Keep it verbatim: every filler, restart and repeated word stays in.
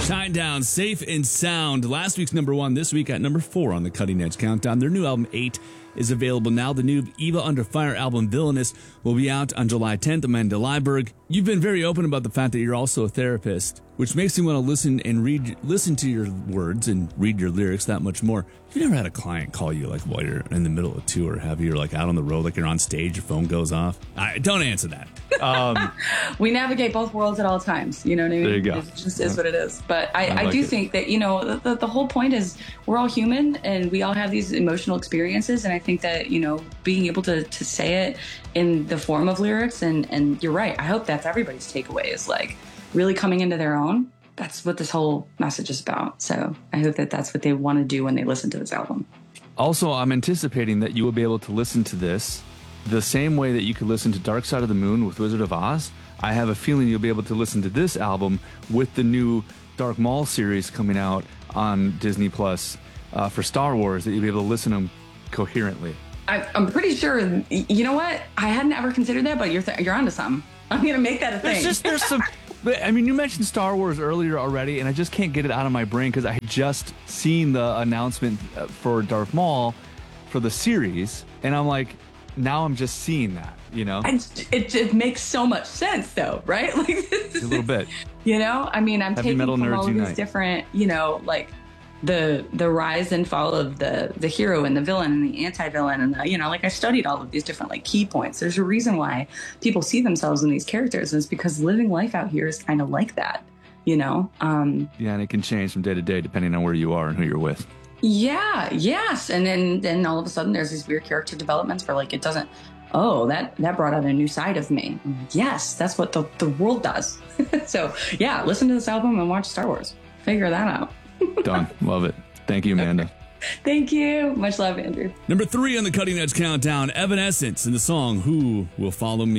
Shinedown, Safe and Sound. Last week's number one, this week at number four on the Cutting Edge Countdown. Their new album, Eight, is available now. The new Eva Under Fire album, Villainous, will be out on July tenth. Amanda Leiberg, you've been very open about the fact that you're also a therapist, which makes me want to listen and read, listen to your words and read your lyrics that much more. You've never had a client call you like while you're in the middle of a tour, have you? You're like out on the road, like you're on stage, your phone goes off. I, don't answer that. Um, we navigate both worlds at all times. You know what I mean? There you go. It just is what it is. But I, I, I, like do it. think that, you know, the, the whole point is we're all human and we all have these emotional experiences. And I think that, you know, being able to, to say it in the form of lyrics, and, and you're right. I hope that's everybody's takeaway is like really coming into their own. That's what this whole message is about. So I hope that that's what they want to do when they listen to this album. Also, I'm anticipating that you will be able to listen to this the same way that you could listen to Dark Side of the Moon with Wizard of Oz. I have a feeling you'll be able to listen to this album with the new Dark Maul series coming out on Disney Plus uh, for Star Wars, that you'll be able to listen to them coherently. I, I'm pretty sure. You know what? I hadn't ever considered that, but you're th- you're onto something. I'm gonna make that a thing. There's just there's some. But, I mean, you mentioned Star Wars earlier already, and I just can't get it out of my brain because I had just seen the announcement for Darth Maul for the series, and I'm like, now I'm just seeing that, you know? And it, it makes so much sense, though, right? Like A little bit. You know, I mean, I'm Heavy taking metal from nerds all of these unite. different, you know, like the the rise and fall of the the hero and the villain and the anti-villain, and the, you know, like I studied all of these different like key points. There's a reason why people see themselves in these characters, and it's because living life out here is kind of like that, you know. Um, Yeah, and it can change from day to day depending on where you are and who you're with. yeah, yes, and then then all of a sudden there's these weird character developments where like it doesn't. Oh, that that brought out a new side of me. I'm like, yes, that's what the the world does. So yeah, listen to this album and watch Star Wars. Figure that out. Done. Love it. Thank you, Amanda. Thank you. Much love, Andrew. Number three on the Cutting Edge Countdown, Evanescence, and the song Who Will Follow Me.